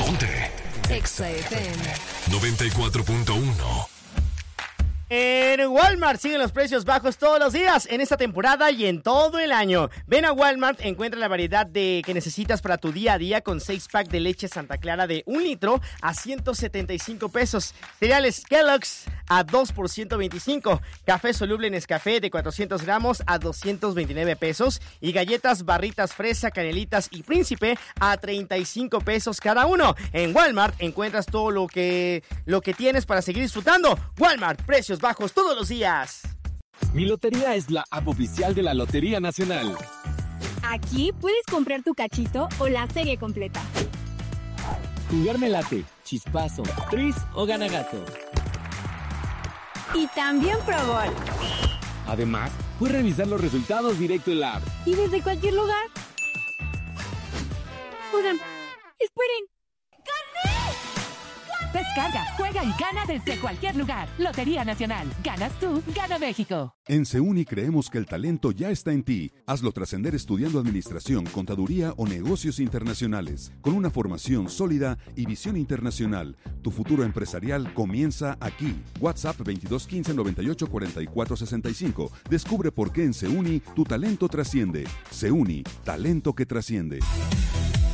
Ponte. Exa FM 94.1. En Walmart siguen los precios bajos todos los días, en esta temporada y en todo el año. Ven a Walmart, encuentra la variedad que necesitas para tu día a día con 6-pack de leche Santa Clara de 1 litro a 175 pesos. Cereales Kellogg's a 2 por 125. Café soluble Nescafé de 400 gramos a 229 pesos. Y galletas Barritas Fresa, Canelitas y Príncipe a 35 pesos cada uno. En Walmart encuentras todo lo que tienes para seguir disfrutando. Walmart, precios bajos todos los días. Mi Lotería es la app oficial de la Lotería Nacional. Aquí puedes comprar tu cachito o la serie completa. Jugarme late, chispazo, tris o ganagato. Y también Pro Gol. Además, puedes revisar los resultados directo en la app. Y desde cualquier lugar. Oigan, esperen. Descarga, juega y gana desde cualquier lugar. Lotería Nacional. Ganas tú, gana México. En CEUNI creemos que el talento ya está en ti. Hazlo trascender estudiando administración, contaduría o negocios internacionales. Con una formación sólida y visión internacional, tu futuro empresarial comienza aquí. WhatsApp 2215 98 44 65. Descubre por qué en CEUNI tu talento trasciende. CEUNI, talento que trasciende.